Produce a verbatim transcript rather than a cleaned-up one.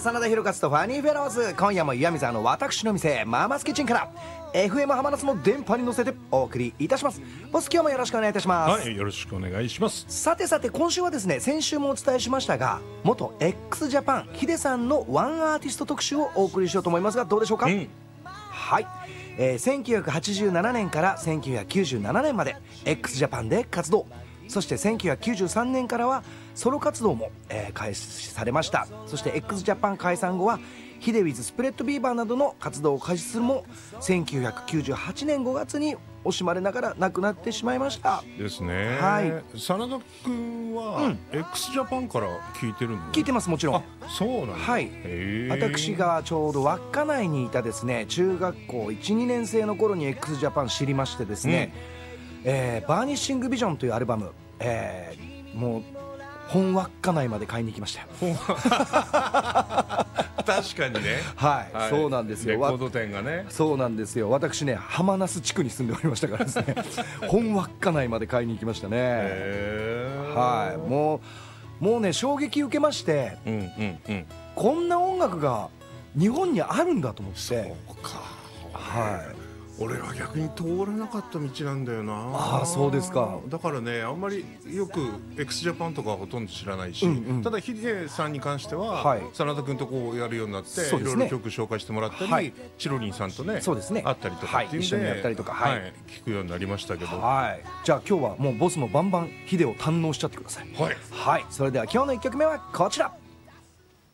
真田広勝とファニーフェローズ、今夜も岩見沢の私の店ママスキッチンから エフエム 浜松の電波に乗せてお送りいたします。ボス、今日もよろしくお願いいたします。 はい、よろしくお願いします。 さてさて、今週はですね、先週もお伝えしましたが、元 x ジャパンヒデさんのワンアーティスト特集をお送りしようと思いますが、どうでしょうか。うん、はい、えー、せんきゅうひゃくはちじゅうななねんからせんきゅうひゃくきゅうじゅうななねんまで x ジャパンで活動、そしてせんきゅうひゃくきゅうじゅうさんねんからはソロ活動も、えー、開始されました。そして x ジャパン解散後はヒデウィズスプレッドビーバーなどの活動を開始するも、せんきゅうひゃくきゅうじゅうはちねんごがつに惜しまれながら亡くなってしまいましたですね。 はい、 真田君は、うん、x ジャパンから聞いてるの？ 聞いてます、もちろん。 あ、そうなんだ。 はい、私がちょうど稚内にいたですね、中学校いち、にねん生の頃に x ジャパン知りましてですね、うん、えー、バーニッシングビジョンというアルバム、えー、もう本稚内まで買いに行きましたよ。 確かにね。 はい、はい、そうなんですよ。 レコード店がね。 そうなんですよ。私ね、浜那須地区に住んでおりましたからですね本稚内まで買いに行きましたね。はい、もうもうね、衝撃受けまして、うんうんうん、こんな音楽が日本にあるんだと思って。 そうか。 はい、 俺は逆に通らなかった道なんだよな。 ああ、そうですか。 だからね、あんまりよく x ジャパンとかはほとんど知らないし、うんうん、ただヒデさんに関しては、はい、真田君とこうやるようになって、ね、いろいろ曲紹介してもらったり、はい、チロリンさんとね、そうですね、会ったりとかっていうんで、はい、一緒にやったりとか、はいはい、聞くようになりましたけど、 はい、じゃあ今日はもうボスもバンバンヒデを堪能しちゃってください。はい、はい、それでは今日のいっきょくめはこちら。